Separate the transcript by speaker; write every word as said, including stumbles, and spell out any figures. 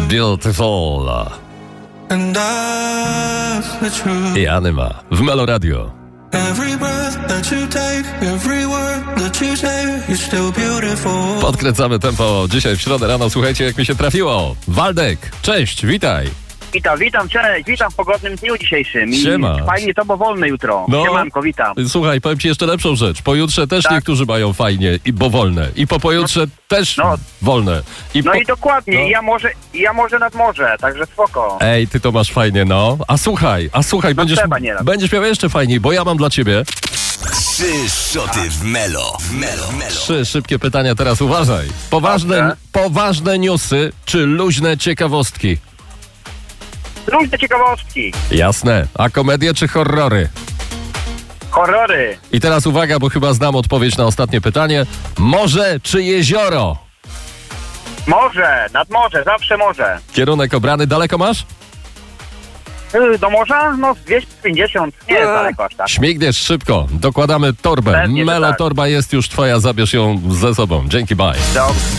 Speaker 1: Beautiful. I Anyma w Melo Radio. Podkręcamy tempo dzisiaj w środę rano. Słuchajcie, jak mi się trafiło. Waldek, cześć, witaj.
Speaker 2: Witam, witam, cześć, witam w pogodnym dniu dzisiejszym. I
Speaker 1: Siema.
Speaker 2: fajnie to, bo wolne jutro.
Speaker 1: No.
Speaker 2: Siemanko, witam.
Speaker 1: Słuchaj, powiem ci jeszcze lepszą rzecz. Pojutrze też
Speaker 2: Tak.
Speaker 1: niektórzy mają fajnie, i bo wolne. I po pojutrze
Speaker 2: no,
Speaker 1: też
Speaker 2: no.
Speaker 1: wolne. I
Speaker 2: No
Speaker 1: po...
Speaker 2: i dokładnie,
Speaker 1: no.
Speaker 2: ja może, ja może nad morze, także spoko.
Speaker 1: Ej, ty to masz fajnie, no. A słuchaj, a słuchaj,
Speaker 2: No
Speaker 1: będziesz,
Speaker 2: trzeba nieraz.
Speaker 1: będziesz miał jeszcze fajniej, bo ja mam dla ciebie
Speaker 3: Trzy szoty w Melo. W Melo. Melo.
Speaker 1: trzy szybkie pytania, teraz uważaj. Poważne,
Speaker 2: Dobrze.
Speaker 1: poważne newsy czy luźne ciekawostki?
Speaker 2: Różne ciekawostki,
Speaker 1: Jasne. A komedie czy horrory?
Speaker 2: horrory,
Speaker 1: I teraz uwaga, bo chyba znam odpowiedź na ostatnie pytanie. Morze czy jezioro?
Speaker 2: morze, nad morze, zawsze morze.
Speaker 1: Kierunek obrany, daleko masz?
Speaker 2: Y, Do morza? No dwieście pięćdziesiąt, nie jest daleko aż tak.
Speaker 1: Śmigniesz szybko, dokładamy torbę.
Speaker 2: Pewnie, że
Speaker 1: Melo
Speaker 2: tak.
Speaker 1: torba jest już twoja, zabierz ją ze sobą. Dzięki, bye.
Speaker 2: Dobrze.